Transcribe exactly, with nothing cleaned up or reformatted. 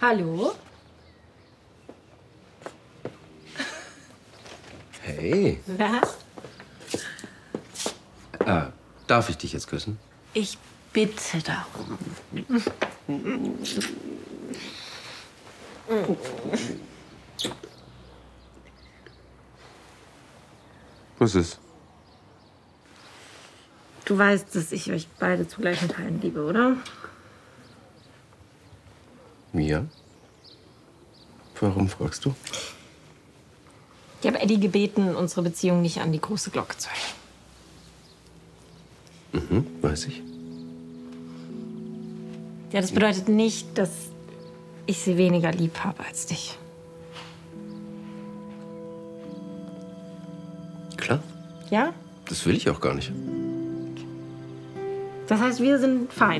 Hallo? Hey. Na? Ah, darf ich dich jetzt küssen? Ich bitte darum. Was ist? Du weißt, dass ich euch beide zu gleichen Teilen liebe, oder? Mia? Warum fragst du? Ich habe Eddie gebeten, unsere Beziehung nicht an die große Glocke zu hängen. Mhm, weiß ich. Ja, das bedeutet nicht, dass ich sie weniger lieb habe als dich. Klar. Ja? Das will ich auch gar nicht. Das heißt, wir sind fein.